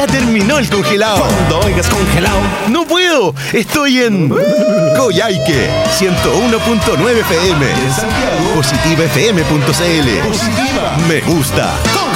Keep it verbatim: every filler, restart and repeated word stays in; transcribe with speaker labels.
Speaker 1: Ya terminó el congelado.
Speaker 2: Cuando oigas congelado,
Speaker 1: no puedo. Estoy en Coyhaique ciento uno punto nueve F M.
Speaker 2: en Santiago,
Speaker 1: Positiva F M punto C L.
Speaker 2: Positiva.
Speaker 1: Me gusta.
Speaker 2: Con